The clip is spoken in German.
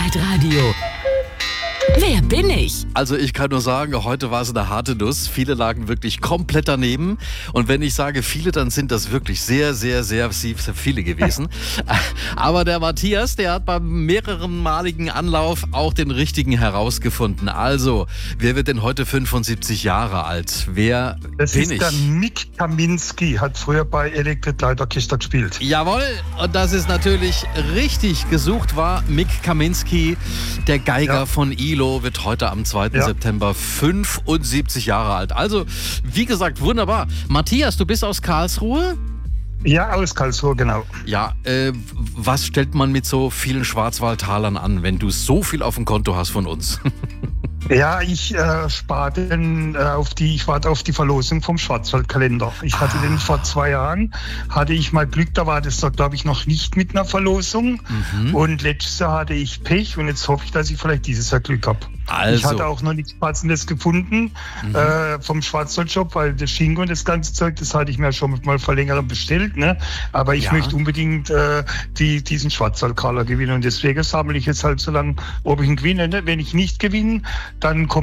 Highlight-Radio. Wer bin ich? Also ich kann nur sagen, heute war es eine harte Nuss. Viele lagen wirklich komplett daneben. Und wenn ich sage viele, dann sind das wirklich sehr, sehr, sehr viele gewesen. Aber der Matthias, der hat beim mehrerenmaligen Anlauf auch den richtigen herausgefunden. Also, wer wird denn heute 75 Jahre alt? Wer Das bin ist ich? der Mick Kaminski, hat früher bei Electric Light Orchestra gespielt. Jawohl, und das ist natürlich richtig. Gesucht war Mick Kaminski, der Geiger von ILO, wird heute am 2. September 75 Jahre alt. Also, wie gesagt, wunderbar. Matthias, du bist aus Karlsruhe? Ja, aus Karlsruhe, genau. Ja, was stellt man mit so vielen Schwarzwaldtalern an, wenn du so viel auf dem Konto hast von uns? Ja, ich warte auf die Verlosung vom Schwarzwaldkalender. Ich hatte den vor 2 Jahren, hatte ich mal Glück, da war das doch, glaube ich, noch nicht mit einer Verlosung. Und letztes Jahr hatte ich Pech und jetzt hoffe ich, dass ich vielleicht dieses Jahr Glück habe. Also. Ich hatte auch noch nichts Passendes gefunden vom Schwarzwaldshop, weil das Schinken und das ganze Zeug, das hatte ich mir schon mal vor längerem bestellt. Ne? Aber ich möchte unbedingt diesen Schwarzwaldkaler gewinnen und deswegen sammle ich jetzt halt so lange, ob ich ihn gewinne. Ne? Wenn ich nicht gewinne, dann kommt